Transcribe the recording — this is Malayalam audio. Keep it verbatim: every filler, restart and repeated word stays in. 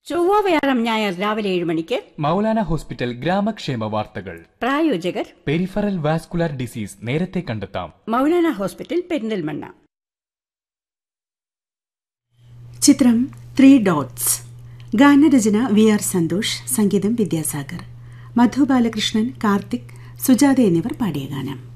ചൊവ്വ വ്യാഴം ഞായർ രാവിലെ ഏഴ് മണിക്ക് മൗലാന ഹോസ്പിറ്റൽ ഗ്രാമക്ഷേമ വാർത്തകൾ. പ്രായോജകർ പെരിഫറൽ വാസ്കുലർ ഡിസീസ് നേരത്തെ കണ്ടെത്താം. മൗലാന ഹോസ്പിറ്റൽ പെരിന്തൽമണ്ണ. ചിത്രം ത്രീ ഡോട്ട്സ്. ഗാനരചന വി ആർ സന്തോഷ്, സംഗീതം വിദ്യാസാഗർ. മധു ബാലകൃഷ്ണൻ, കാർത്തിക്, സുജാത എന്നിവർ പാടിയ ഗാനം.